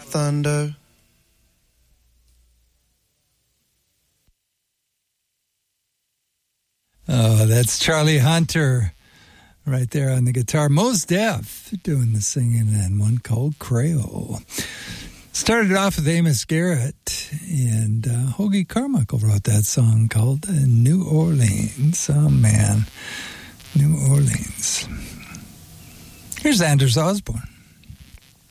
thunder. Oh, that's Charlie Hunter right there on the guitar. Mos Def doing the singing, and one called Creole. Started off with Amos Garrett, and Hoagy Carmichael wrote that song called New Orleans. Oh, man. New Orleans. Here's Anders Osborne.